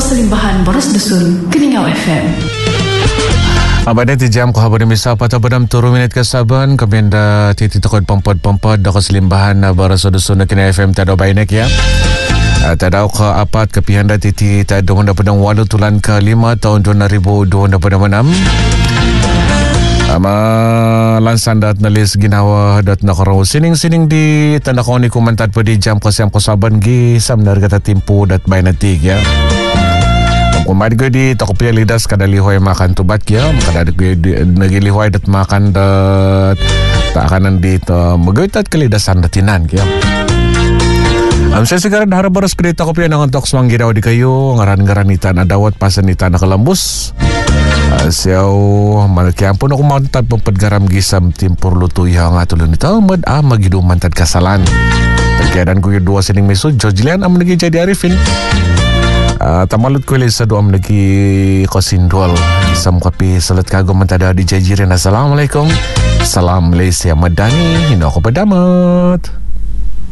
Persembahan Boros Dusun Keningau FM. Abang ti jam ko habang misa patabadam 2 minit ka saban kabenda titi takod pampad da keselimbahan na Boros Dusun Keningau FM tado bainek ya. Tadaw ka apat kapihanda titi tadong padang 8 tulan ka 5 tahun 2026. Lansan dat nalis ginawa dat nakaraw sining-sining di tanda ko ni komentar pa di jam ko siyam ko saban gi samnar kata timpu dat bay natig ya. Kumad ko di takopya lidas kada lihoy makan tubat ya kada nagilihoy dat makan dat taakanan dito magaitat kalidasan datinan ya. Saya sekarang harap beres kedai kopi yang untuk semanggi daw di kayu ngaran-ngaran ita na dawat pasan ita na kalambus. Siyaw malaki ampun ako mantad pempedgaram gisam timpur lutu yang atulun ita magidu mantad kasalan. Terkadang ko yung 2 sining meso Jojlian am lagi jadi Arifin. Tamalut ko lisa do am lagi kosindol gisam kapi salat kago mantada di jajirin. Assalamualaikum. Salam Malaysia Madani. Hino ako padamat.